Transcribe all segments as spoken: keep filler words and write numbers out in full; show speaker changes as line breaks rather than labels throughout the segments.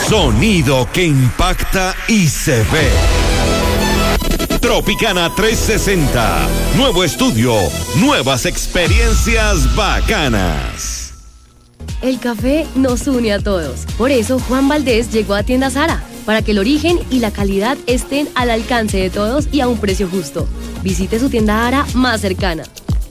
Sonido que impacta y se ve. Tropicana trescientos sesenta. Nuevo estudio, nuevas experiencias bacanas.
El café nos une a todos. Por eso Juan Valdés llegó a Tienda Zara, para que el origen y la calidad estén al alcance de todos y a un precio justo. Visite su tienda Zara más cercana.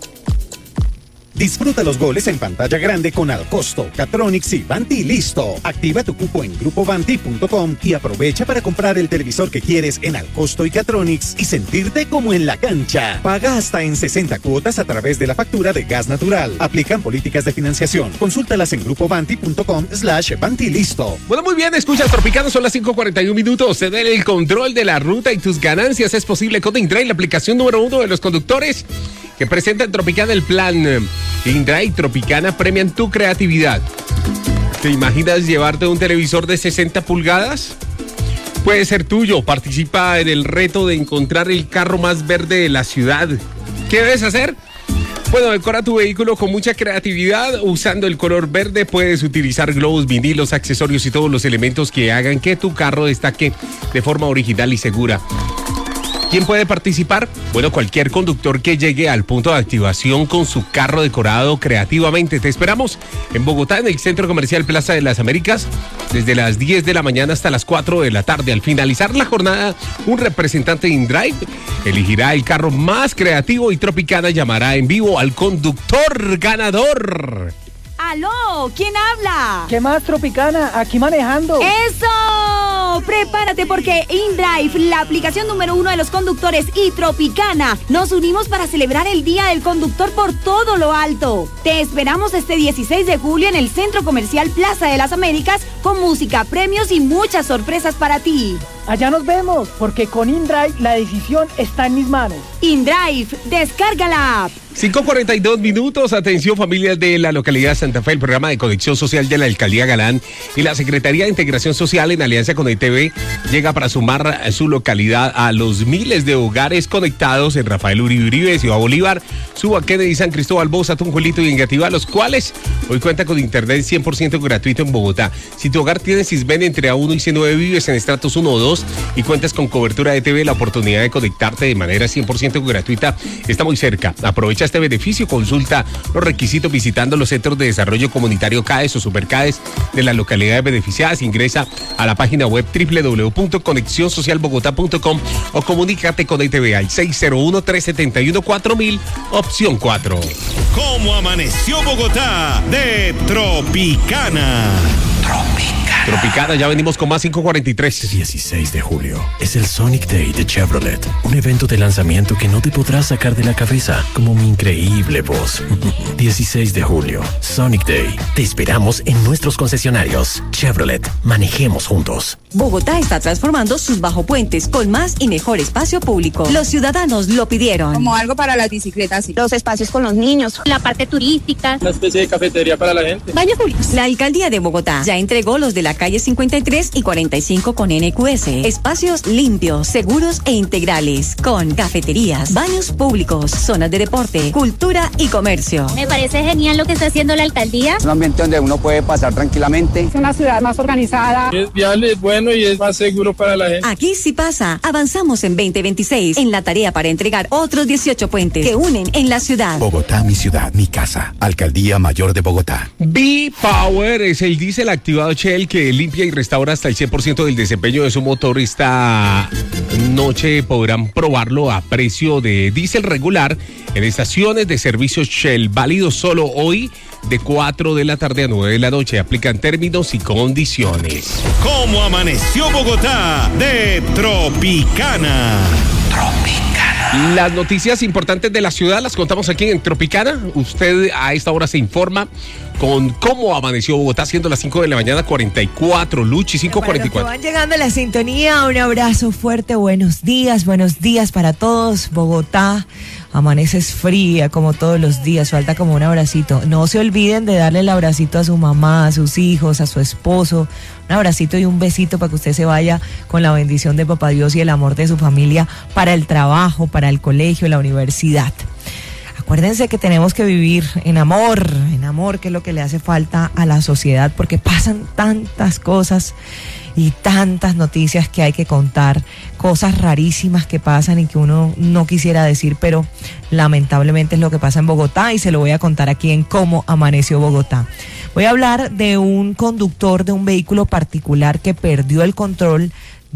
Disfruta los goles en pantalla grande con Alcosto, Catronics y Vanti Listo. Activa tu cupo en grupo vanti punto com y aprovecha para comprar el televisor que quieres en Alcosto y Catronics y sentirte como en la cancha. Paga hasta en sesenta cuotas a través de la factura de gas natural. Aplican políticas de financiación. Consúltalas en grupo vanti punto com slash Vanti Listo.
Bueno, muy bien, escuchas Tropicana, son las cinco cuarenta y un minutos. Ceder el control de la ruta y tus ganancias es posible con InDrive, la aplicación número uno de los conductores que presenta en Tropicana el plan. InDrive y Tropicana premian tu creatividad. ¿Te imaginas llevarte un televisor de sesenta pulgadas? Puede ser tuyo. Participa en el reto de encontrar el carro más verde de la ciudad. ¿Qué debes hacer? Bueno, decora tu vehículo con mucha creatividad. Usando el color verde puedes utilizar globos, vinilos, accesorios y todos los elementos que hagan que tu carro destaque de forma original y segura. ¿Quién puede participar? Bueno, cualquier conductor que llegue al punto de activación con su carro decorado creativamente. Te esperamos en Bogotá, en el Centro Comercial Plaza de las Américas, desde las diez de la mañana hasta las cuatro de la tarde. Al finalizar la jornada, un representante de InDrive elegirá el carro más creativo y Tropicana llamará en vivo al conductor ganador.
¡Aló! ¿Quién habla?
¿Qué más, Tropicana? Aquí manejando.
¡Eso! Prepárate porque InDrive, la aplicación número uno de los conductores, y Tropicana nos unimos para celebrar el Día del Conductor por todo lo alto. Te esperamos este dieciséis de julio en el Centro Comercial Plaza de las Américas con música, premios y muchas sorpresas para ti.
Allá nos vemos, porque con InDrive la decisión está en mis manos.
InDrive, descarga la app.
cinco cuarenta y dos minutos, atención familias de la localidad de Santa Fe, el programa de conexión social de la Alcaldía Galán y la Secretaría de Integración Social en alianza con E T V llega para sumar su localidad a los miles de hogares conectados en Rafael Uribe Uribe, Ciudad Bolívar, Suba, Kennedy, San Cristóbal, Bosa, Tunjuelito y Engativá, los cuales hoy cuenta con internet cien por ciento gratuito en Bogotá. Si tu hogar tiene Sisben entre A uno y C nueve, vives en estratos uno o dos y cuentas con cobertura de E T V, la oportunidad de conectarte de manera cien por ciento gratuita está muy cerca. Aprovecha este beneficio, consulta los requisitos visitando los centros de desarrollo comunitario CAES o Supercaes de las localidades beneficiadas. Ingresa a la página web doble u doble u doble u punto conexión social bogotá punto com o comunícate con E T V al seis cero uno, tres siete uno, cuatro mil, opción cuatro.
¿Cómo amaneció Bogotá? De Tropicana. Tropicana.
Tropicana, ya venimos con más. Cinco cuarenta y tres.
dieciséis de julio es el Sonic Day de Chevrolet, un evento de lanzamiento que no te podrás sacar de la cabeza, como mi increíble voz. dieciséis de julio, Sonic Day. Te esperamos en nuestros concesionarios. Chevrolet, manejemos juntos.
Bogotá está transformando sus bajopuentes con más y mejor espacio público. Los ciudadanos lo pidieron.
Como algo para las bicicletas, los espacios con los niños,
la parte turística,
una especie de cafetería para la gente,
baños públicos. La Alcaldía de Bogotá ya entregó los de la calle cincuenta y tres y cuarenta y cinco con N Q S. Espacios limpios, seguros e integrales, con cafeterías, baños públicos, zonas de deporte, cultura y comercio.
Me parece genial lo que está haciendo la alcaldía.
Es un ambiente donde uno puede pasar tranquilamente.
Es una ciudad más organizada.
Es viable, es bueno y es más seguro para la gente.
Aquí sí pasa. Avanzamos en veinte veintiséis en la tarea para entregar otros dieciocho puentes que unen en la ciudad.
Bogotá, mi ciudad, mi casa. Alcaldía Mayor de Bogotá.
B-Power es el diésel activado Shell que limpia y restaura hasta el cien por ciento del desempeño de su motor. Esta noche podrán probarlo a precio de diésel regular en estaciones de servicios Shell, válido solo hoy de cuatro de la tarde a nueve de la noche. Aplican términos y condiciones.
¿Cómo amaneció Bogotá? De Tropicana. Tropicana.
Las noticias importantes de la ciudad las contamos aquí en Tropicana. Usted a esta hora se informa con cómo amaneció Bogotá, siendo las cinco de la mañana, cuarenta y cuatro, Luchi, cinco cuarenta y cuatro.
Van llegando a la sintonía, un abrazo fuerte, buenos días, buenos días para todos. Bogotá, amaneces fría como todos los días, falta como un abracito. No se olviden de darle el abracito a su mamá, a sus hijos, a su esposo, un abracito y un besito para que usted se vaya con la bendición de Papá Dios y el amor de su familia para el trabajo, para el colegio, la universidad. Acuérdense que tenemos que vivir en amor, en amor, que es lo que le hace falta a la sociedad, porque pasan tantas cosas y tantas noticias que hay que contar, cosas rarísimas que pasan y que uno no quisiera decir, pero lamentablemente es lo que pasa en Bogotá y se lo voy a contar aquí en Cómo Amaneció Bogotá. Voy a hablar de un conductor de un vehículo particular que perdió el control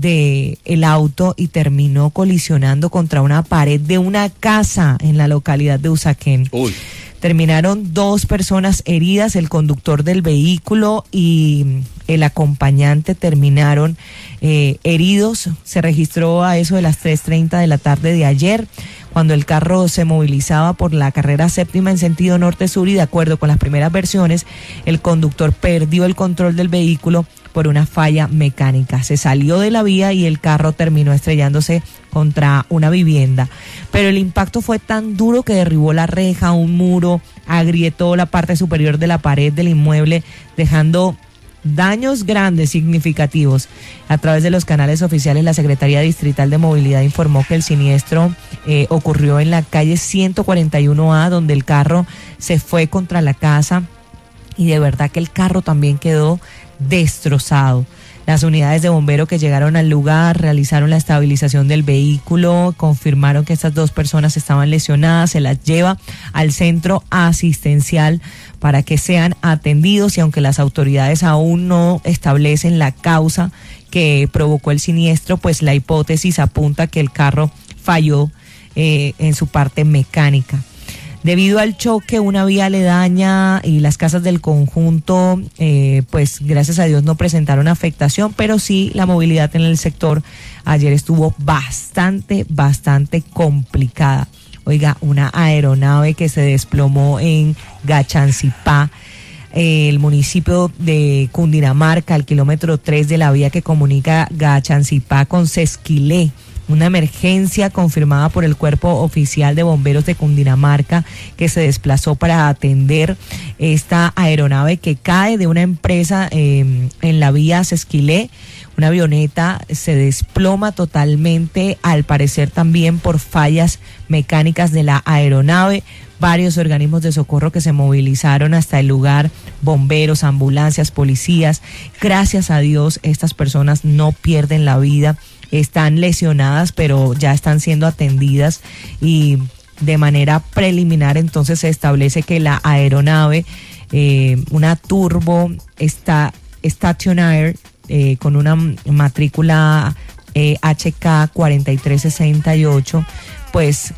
de el auto y terminó colisionando contra una pared de una casa en la localidad de Usaquén. Uy. Terminaron dos personas heridas, el conductor del vehículo y el acompañante terminaron eh, heridos. Se registró a eso de las tres treinta de la tarde de ayer, cuando el carro se movilizaba por la carrera séptima en sentido norte-sur y de acuerdo con las primeras versiones, el conductor perdió el control del vehículo por una falla mecánica. Se salió de la vía y el carro terminó estrellándose contra una vivienda. Pero el impacto fue tan duro que derribó la reja, un muro, agrietó la parte superior de la pared del inmueble, dejando daños grandes, significativos. A través de los canales oficiales, la Secretaría Distrital de Movilidad informó que el siniestro eh, ocurrió en la calle ciento cuarenta y uno A, donde el carro se fue contra la casa y de verdad que el carro también quedó destrozado. Las unidades de bomberos que llegaron al lugar realizaron la estabilización del vehículo, confirmaron que estas dos personas estaban lesionadas, se las lleva al centro asistencial para que sean atendidos y aunque las autoridades aún no establecen la causa que provocó el siniestro, pues la hipótesis apunta que el carro falló eh, en su parte mecánica. Debido al choque, una vía aledaña y las casas del conjunto, eh, pues gracias a Dios no presentaron afectación, pero sí la movilidad en el sector ayer estuvo bastante, bastante complicada. Oiga, una aeronave que se desplomó en Gachancipá, eh, el municipio de Cundinamarca, al kilómetro tres de la vía que comunica Gachancipá con Sesquilé. Una emergencia confirmada por el Cuerpo Oficial de Bomberos de Cundinamarca que se desplazó para atender esta aeronave que cae de una empresa eh, en la vía Sesquilé. Una avioneta se desploma totalmente, al parecer también por fallas mecánicas de la aeronave. Varios organismos de socorro que se movilizaron hasta el lugar, bomberos, ambulancias, policías. Gracias a Dios, estas personas no pierden la vida. Están lesionadas, pero ya están siendo atendidas y de manera preliminar entonces se establece que la aeronave, eh, una turbo está Stationair eh, con una matrícula eh, H K cuarenta y tres sesenta y ocho, pues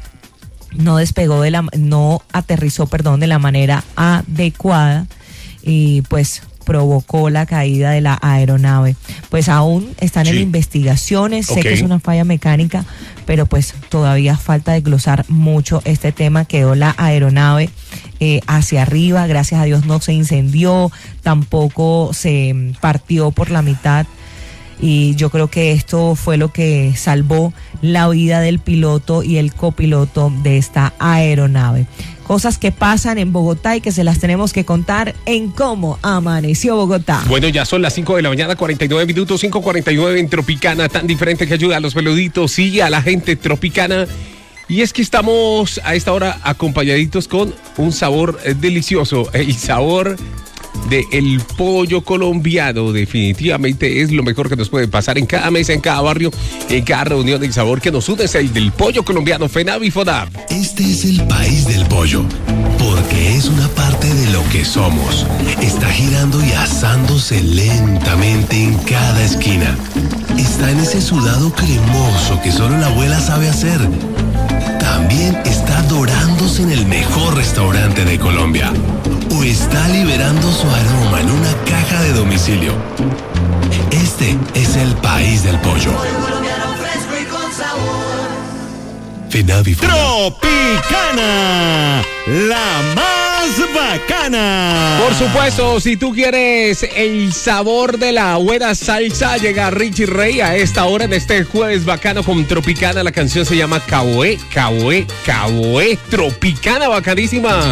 no despegó de la, no aterrizó, perdón, de la manera adecuada y pues provocó la caída de la aeronave. Pues aún están sí. en investigaciones, okay. Sé que es una falla mecánica, pero pues todavía falta desglosar mucho este tema. Quedó la aeronave eh, hacia arriba, gracias a Dios no se incendió, tampoco se partió por la mitad y yo creo que esto fue lo que salvó la vida del piloto y el copiloto de esta aeronave. Cosas que pasan en Bogotá y que se las tenemos que contar en Cómo Amaneció Bogotá.
Bueno, ya son las cinco de la mañana, cuarenta y nueve minutos, cinco cuarenta y nueve en Tropicana, tan diferente que ayuda a los peluditos y a la gente tropicana. Y es que estamos a esta hora acompañaditos con un sabor eh, delicioso, el sabor de el pollo colombiano. Definitivamente es lo mejor que nos puede pasar en cada mesa, en cada barrio, en cada reunión del sabor que nos une. Es el del pollo colombiano. FENAV y FONAV.
Este es el país del pollo, porque es una parte de lo que somos. Está girando y asándose lentamente en cada esquina. Está en ese sudado cremoso que solo la abuela sabe hacer. También está dorándose en el mejor restaurante de Colombia. O está liberando su aroma en una caja de domicilio. Este es el país del pollo. FENAV y FONAV.
Tropicana, la más bacana.
Por supuesto, si tú quieres el sabor de la buena salsa, llega Richie Rey a esta hora en este jueves bacano con Tropicana. La canción se llama Caboé, Caboé, Caboé. Tropicana, bacanísima.